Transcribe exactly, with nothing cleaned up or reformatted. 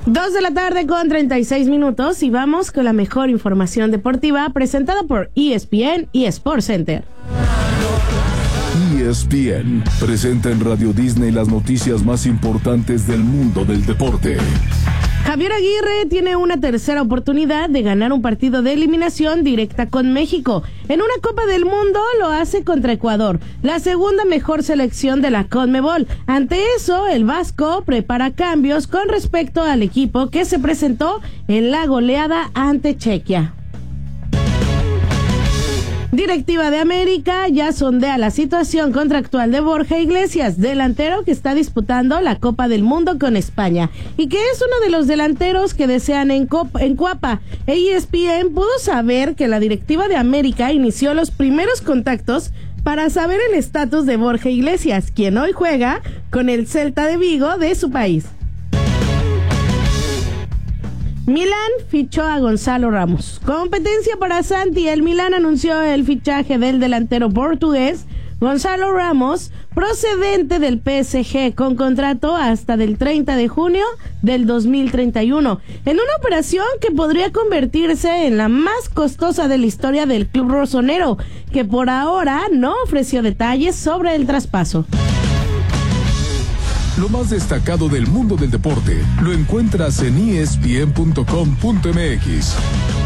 Dos de la tarde con treinta y seis minutos y vamos con la mejor información deportiva presentada por E S P N y Sports Center. E S P N presenta en Radio Disney las noticias más importantes del mundo del deporte. Javier Aguirre tiene una tercera oportunidad de ganar un partido de eliminación directa con México. En una Copa del Mundo lo hace contra Ecuador, la segunda mejor selección de la CONMEBOL. Ante eso, el vasco prepara cambios con respecto al equipo que se presentó en la goleada ante Chequia. Directiva de América ya sondea la situación contractual de Borja Iglesias, delantero que está disputando la Copa del Mundo con España y que es uno de los delanteros que desean en, Copa, en Cuapa. E S P N pudo saber que la directiva de América inició los primeros contactos para saber el estatus de Borja Iglesias, quien hoy juega con el Celta de Vigo de su país. Milán fichó a Gonzalo Ramos. Competencia para Santi. El Milán anunció el fichaje del delantero portugués Gonzalo Ramos, procedente del P S G, con contrato hasta del treinta de junio del dos mil treinta y uno, en una operación que podría convertirse en la más costosa de la historia del club rosonero, que por ahora no ofreció detalles sobre el traspaso. Lo más destacado del mundo del deporte lo encuentras en E S P N punto com punto M X.